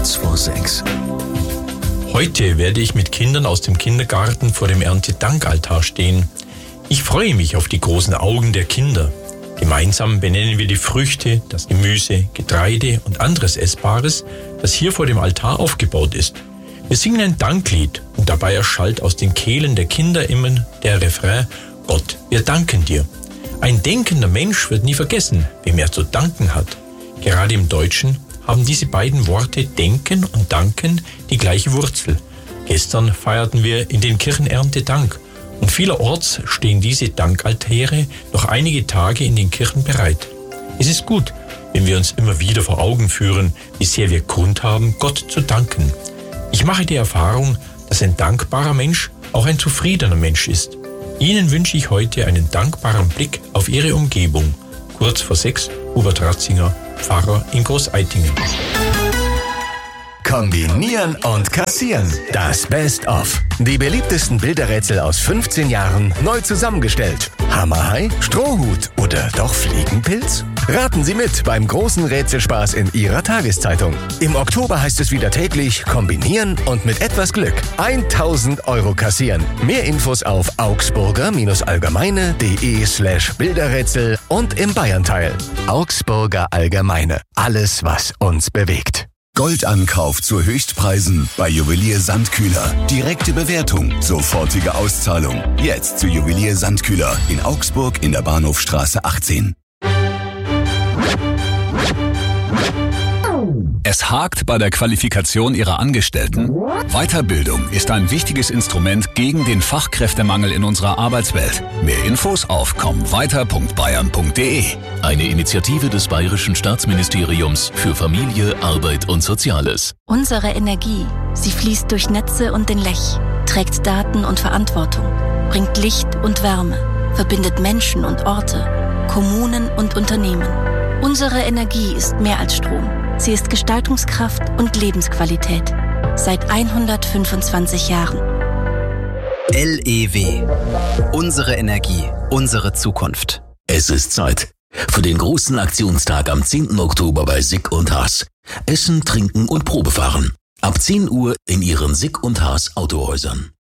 kurz vor 6. Heute werde ich mit Kindern aus dem Kindergarten vor dem Erntedankaltar stehen. Ich freue mich auf die großen Augen der Kinder. Gemeinsam benennen wir die Früchte, das Gemüse, Getreide und anderes Essbares, das hier vor dem Altar aufgebaut ist. Wir singen ein Danklied und dabei erschallt aus den Kehlen der Kinder immer der Refrain: Gott, wir danken dir. Ein denkender Mensch wird nie vergessen, wem er zu danken hat. Gerade im Deutschen haben diese beiden Worte denken und danken die gleiche Wurzel. Gestern feierten wir in den Kirchen Erntedank und vielerorts stehen diese Dankaltäre noch einige Tage in den Kirchen bereit. Es ist gut, wenn wir uns immer wieder vor Augen führen, wie sehr wir Grund haben, Gott zu danken. Ich mache die Erfahrung, dass ein dankbarer Mensch auch ein zufriedener Mensch ist. Ihnen wünsche ich heute einen dankbaren Blick auf Ihre Umgebung. Kurz vor 6, Hubert Ratzinger, Pfarrer in Großeitingen. Kombinieren und kassieren. Das Best-of. Die beliebtesten Bilderrätsel aus 15 Jahren neu zusammengestellt. Hammerhai, Strohhut oder doch Fliegenpilz? Raten Sie mit beim großen Rätselspaß in Ihrer Tageszeitung. Im Oktober heißt es wieder täglich kombinieren und mit etwas Glück 1.000 € kassieren. Mehr Infos auf augsburger-allgemeine.de/Bilderrätsel und im Bayernteil. Augsburger Allgemeine. Alles, was uns bewegt. Goldankauf zu Höchstpreisen bei Juwelier Sandkühler. Direkte Bewertung, sofortige Auszahlung. Jetzt zu Juwelier Sandkühler in Augsburg in der Bahnhofstraße 18. Es hakt bei der Qualifikation Ihrer Angestellten? Weiterbildung ist ein wichtiges Instrument gegen den Fachkräftemangel in unserer Arbeitswelt. Mehr Infos auf kommweiter.bayern.de. Eine Initiative des Bayerischen Staatsministeriums für Familie, Arbeit und Soziales. Unsere Energie, sie fließt durch Netze und den Lech, trägt Daten und Verantwortung, bringt Licht und Wärme, verbindet Menschen und Orte, Kommunen und Unternehmen. Unsere Energie ist mehr als Strom. Sie ist Gestaltungskraft und Lebensqualität. Seit 125 Jahren. LEW. Unsere Energie, unsere Zukunft. Es ist Zeit für den großen Aktionstag am 10. Oktober bei Sick und Haas. Essen, Trinken und Probefahren. Ab 10 Uhr in Ihren Sick und Haas Autohäusern.